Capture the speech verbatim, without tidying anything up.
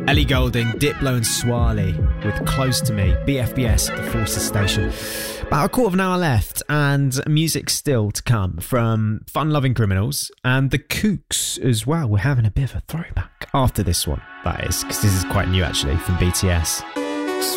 Ellie Goulding, Diplo and Swally with Close to Me, B F B S at the Forces Station. About a quarter of an hour left and music still to come from Fun Loving Criminals and the Kooks as well. We're having a bit of a throwback after this one, that is, because this is quite new actually, from B T S.